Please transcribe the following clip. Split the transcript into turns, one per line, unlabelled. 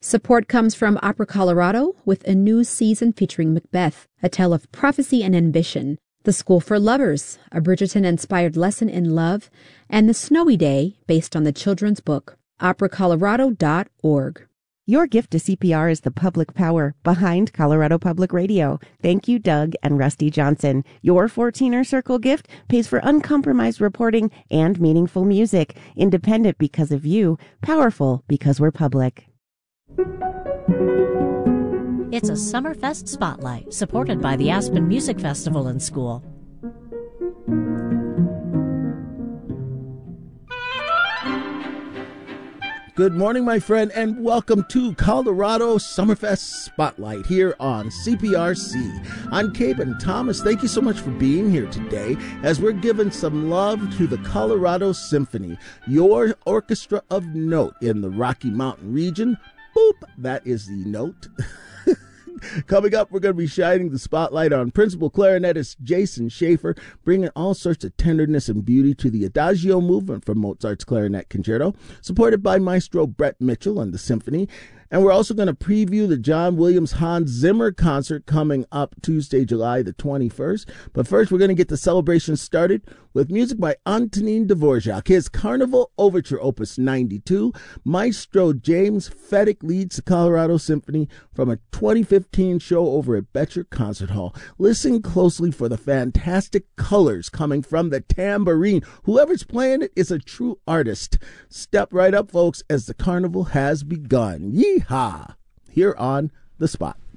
Support comes from Opera Colorado with a new season featuring Macbeth, a tale of prophecy and ambition, The School for Lovers, a Bridgerton-inspired lesson in love, and The Snowy Day, based on the children's book. operacolorado.org.
Your gift to CPR is the public power behind Colorado Public Radio. Thank you, Doug and Rusty Johnson. Your 14er Circle gift pays for uncompromised reporting and meaningful music. Independent because of you, powerful because we're public.
It's a Summerfest Spotlight, supported by the Aspen Music Festival and School.
Good morning, my friend, and welcome to Colorado Summerfest Spotlight here on CPRC. I'm Caben Thomas. Thank you so much for being here today as we're giving some love to the Colorado Symphony, your orchestra of note in the Rocky Mountain region. Boop, that is the note. Coming up, we're going to be shining the spotlight on principal clarinetist Jason Schaefer, bringing all sorts of tenderness and beauty to the Adagio movement from Mozart's Clarinet Concerto, supported by Maestro Brett Mitchell and the Symphony. And we're also going to preview the John Williams Hans Zimmer concert coming up Tuesday, July the 21st. But first, we're going to get the celebration started with music by Antonin Dvorak. His Carnival Overture, Opus 92. Maestro James Fedek leads the Colorado Symphony from a 2015 show over at Betcher Concert Hall. Listen closely for the fantastic colors coming from the tambourine. Whoever's playing it is a true artist. Step right up, folks, as the carnival has begun. Yeehaw! Here on The Spot.